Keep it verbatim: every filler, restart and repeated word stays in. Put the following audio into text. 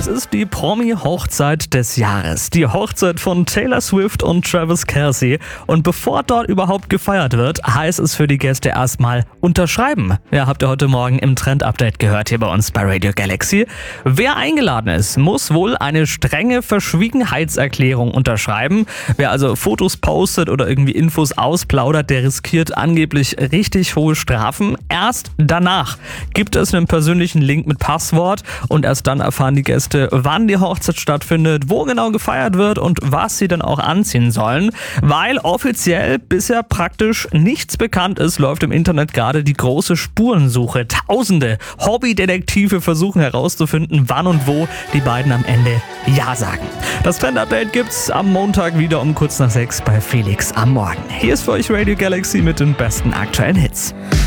Es ist die Promi-Hochzeit des Jahres. Die Hochzeit von Taylor Swift und Travis Kelce. Und bevor dort überhaupt gefeiert wird, heißt es für die Gäste erstmal unterschreiben. Ja, habt ihr heute Morgen im Trend-Update gehört hier bei uns bei Radio Galaxy. Wer eingeladen ist, muss wohl eine strenge Verschwiegenheitserklärung unterschreiben. Wer also Fotos postet oder irgendwie Infos ausplaudert, der riskiert angeblich richtig hohe Strafen. Erst danach gibt es einen persönlichen Link mit Passwort und erst dann erfahren die Gäste, wann die Hochzeit stattfindet, wo genau gefeiert wird und was sie dann auch anziehen sollen. Weil offiziell bisher praktisch nichts bekannt ist, läuft im Internet gerade die große Spurensuche. Tausende Hobbydetektive versuchen herauszufinden, wann und wo die beiden am Ende Ja sagen. Das Trend-Update gibt's am Montag wieder um kurz nach sechs bei Felix am Morgen. Hier ist für euch Radio Galaxy mit den besten aktuellen Hits.